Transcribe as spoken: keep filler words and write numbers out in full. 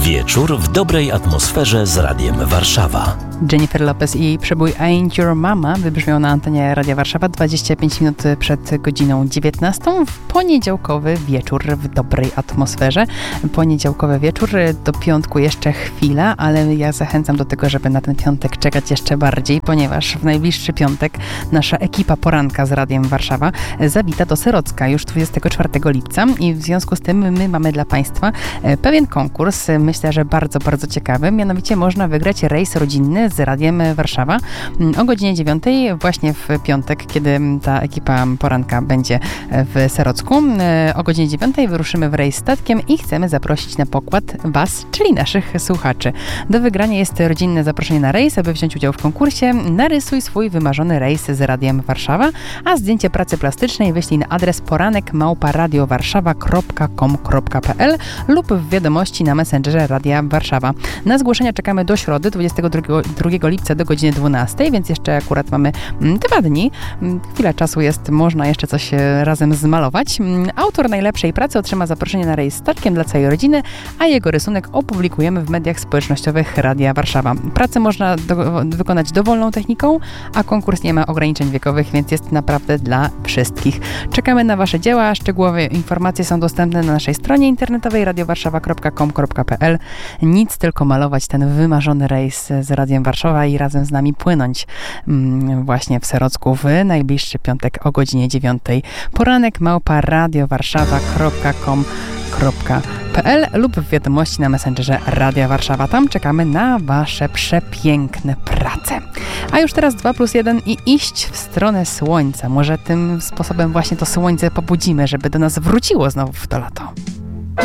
Wieczór w dobrej atmosferze z Radiem Warszawa. Jennifer Lopez i jej przebój Ain't Your Mama wybrzmiał na antenie Radia Warszawa dwadzieścia pięć minut przed godziną dziewiętnastą w poniedziałkowy wieczór w dobrej atmosferze. Poniedziałkowy wieczór, do piątku jeszcze chwila, ale ja zachęcam do tego, żeby na ten piątek czekać jeszcze bardziej, ponieważ w najbliższy piątek nasza ekipa poranka z Radiem Warszawa zawita do Serocka już dwudziestego czwartego lipca i w związku z tym my mamy dla Państwa pewien konkurs, myślę, że bardzo, bardzo ciekawy. Mianowicie można wygrać rejs rodzinny z Radiem Warszawa o godzinie dziewiątej, właśnie w piątek, kiedy ta ekipa poranka będzie w Serocku. O godzinie dziewiątej wyruszymy w rejs statkiem i chcemy zaprosić na pokład Was, czyli naszych słuchaczy. Do wygrania jest rodzinne zaproszenie na rejs. Aby wziąć udział w konkursie, narysuj swój wymarzony rejs z Radiem Warszawa, a zdjęcie pracy plastycznej wyślij na adres poranek małpa radiowarszawa kropka com kropka p l lub w wiadomości na Messengerze Radia Warszawa. Na zgłoszenia czekamy do środy, dwudziestego drugiego lipca do godziny dwunastej, więc jeszcze akurat mamy dwa dni. Chwila czasu jest, można jeszcze coś razem zmalować. Autor najlepszej pracy otrzyma zaproszenie na rejs statkiem dla całej rodziny, a jego rysunek opublikujemy w mediach społecznościowych Radia Warszawa. Pracę można do, wykonać dowolną techniką, a konkurs nie ma ograniczeń wiekowych, więc jest naprawdę dla wszystkich. Czekamy na Wasze dzieła. Szczegółowe informacje są dostępne na naszej stronie internetowej radiowarszawa kropka com kropka p l. Nic, tylko malować ten wymarzony rejs z Radiem Warszawa i razem z nami płynąć mm, właśnie w Serocku w najbliższy piątek o godzinie dziewiątej. Poranek małpa radiowarszawa kropka com kropka p l lub w wiadomości na Messengerze Radia Warszawa. Tam czekamy na Wasze przepiękne prace. A już teraz dwa plus jeden i iść w stronę słońca. Może tym sposobem właśnie to słońce pobudzimy, żeby do nas wróciło znowu w to lato.